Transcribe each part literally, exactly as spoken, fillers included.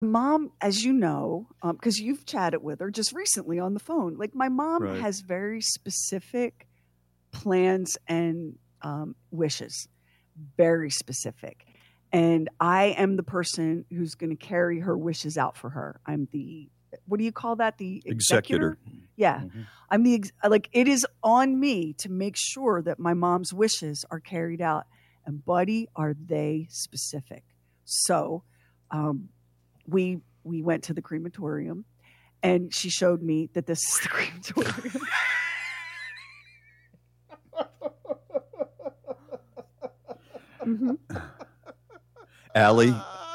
Mom, as you know, because um, you've chatted with her just recently on the phone, like my mom Right. has very specific plans and um, wishes, very specific. And I am the person who's going to carry her wishes out for her. I'm the, what do you call that? The executor? Executor. Yeah. Mhm. I'm the, ex- like, it is on me to make sure that my mom's wishes are carried out. And buddy, are they specific. So, um, we, we went to the crematorium and she showed me that this is the crematorium. mm-hmm. Allie,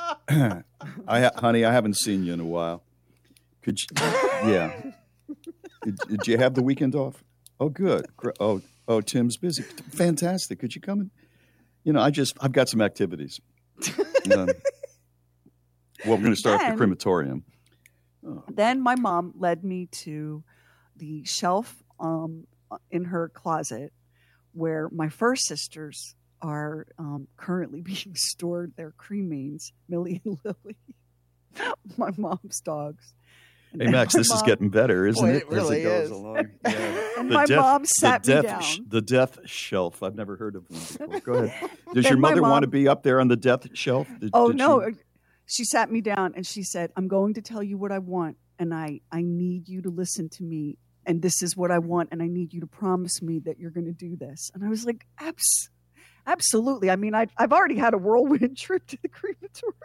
I honey, I haven't seen you in a while. Could you? Yeah. Did, did you have the weekend off? Oh, good. Oh, oh, Tim's busy. Fantastic. Could you come in? You know, I just I've got some activities. Um, well, we're going to start Then- at the crematorium. Then my mom led me to the shelf um, in her closet where my first sisters are um, currently being stored. They're cremains, Millie and Lily, my mom's dogs. And Hey, Max, my this is mom- getting better, isn't Boy, it? it really as it goes is. along. Yeah. And The my death- mom the sat me death down. sh- the death shelf. I've never heard of one before. Go ahead. Does Then your my mother want to mom- be up there on the death shelf? Did- Oh, did no. she- She sat me down and she said, I'm going to tell you what I want. And I, I need you to listen to me. And this is what I want. And I need you to promise me that you're going to do this. And I was like, Abs- absolutely. I mean, I, I've already had a whirlwind trip to the crematorium.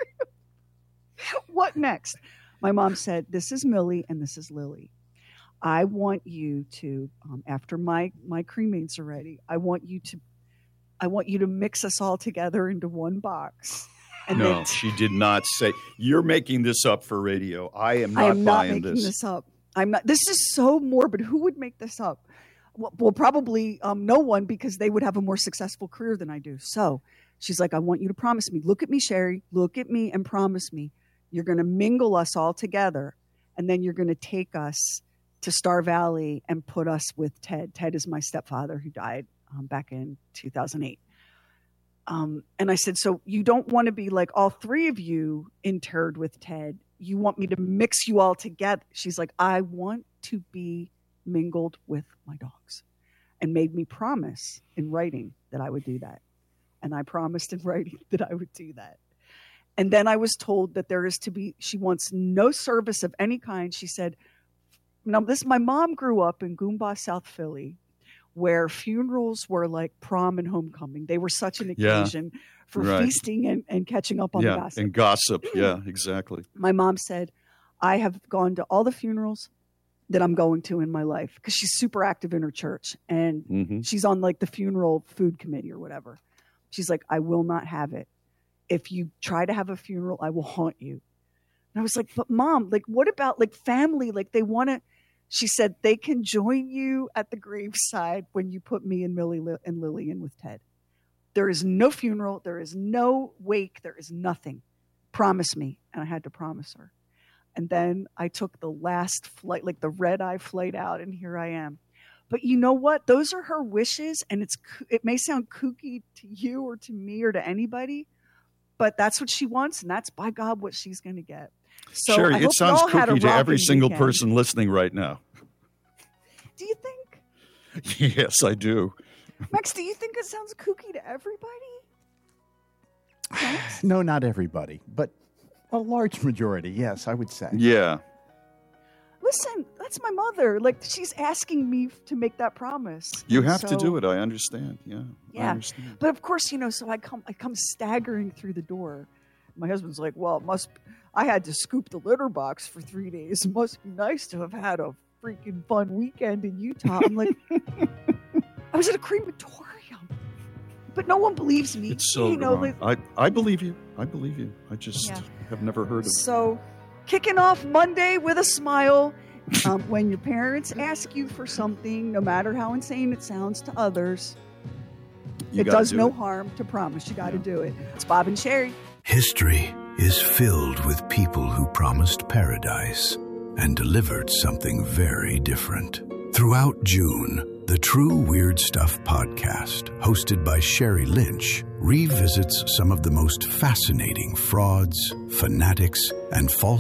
What next? My mom said, this is Millie and this is Lily. I want you to, um, after my, my cremains are ready, I want you to, I want you to mix us all together into one box. And No, then she did not say. You're making this up for radio. I am not I am not buying making this. this. up. I'm not. This is so morbid. Who would make this up? Well, well probably um, no one, because they would have a more successful career than I do. So she's like, I want you to promise me. Look at me, Sherry. Look at me and promise me. You're going to mingle us all together, and then you're going to take us to Star Valley and put us with Ted. Ted is my stepfather who died um, back in two thousand eight. Um, and I said, so you don't want to be like all three of you interred with Ted. You want me to mix you all together. She's like, I want to be mingled with my dogs, and made me promise in writing that I would do that. And I promised in writing that I would do that. And then I was told that there is to be, she wants no service of any kind. She said, now this, my mom grew up in Goomba, South Philly, where funerals were like prom and homecoming. They were such an Yeah. occasion for Right. feasting and, and catching up on yeah, the gossip. and gossip. Yeah, exactly. My mom said, I have gone to all the funerals that I'm going to in my life, because she's super active in her church. And hmm she's on like the funeral food committee or whatever. She's like, I will not have it. If you try to have a funeral, I will haunt you. And I was like, but Mom, like, what about like family? Like they want to, she said, they can join you at the graveside when you put me and Millie Li- and Lily in with Ted. There is no funeral. There is no wake. There is nothing. Promise me. And I had to promise her. And then I took the last flight, like the red eye flight out, and here I am. But you know what? Those are her wishes, and it's it may sound kooky to you or to me or to anybody, but that's what she wants, and that's, by God, what she's going to get. So sure, I it hope sounds y'all had a kooky to every rocking single weekend. person listening right now. Do you think? Yes, I do. Max, do you think it sounds kooky to everybody? Max? No, not everybody, but a large majority, yes, I would say. Yeah. Listen, that's my mother. Like, she's asking me to make that promise. You And have to so- do it. I understand. Yeah. I Yeah. understand. But of course, you know, so I come I come staggering through the door. My husband's like, well, it must I had to scoop the litter box for three days. It must be nice to have had a freaking fun weekend in Utah. I'm like, I was at a crematorium. But no one believes me. It's so you know, wrong. like- I, I believe you. I believe you. I just Yeah. have never heard of So, kicking off Monday with a smile. Um, when your parents ask you for something, no matter how insane it sounds to others, You it gotta does do no it. harm to promise. You got to Yeah. do it. It's Bob and Sherry. History is filled with people who promised paradise and delivered something very different. Throughout June, The True Weird Stuff podcast, hosted by Sherry Lynch, revisits some of the most fascinating frauds, fanatics, and false